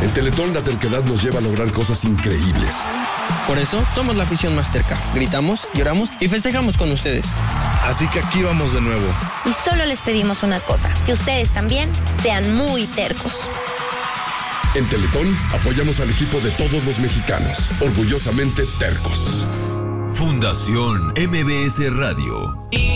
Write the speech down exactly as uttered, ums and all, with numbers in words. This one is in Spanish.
En Teletón la terquedad nos lleva a lograr cosas increíbles. Por eso somos la afición más terca. Gritamos, lloramos y festejamos con ustedes. Así que aquí vamos de nuevo. Y solo les pedimos una cosa, que ustedes también sean muy tercos. En Teletón apoyamos al equipo de todos los mexicanos, orgullosamente tercos. Fundación M B S Radio.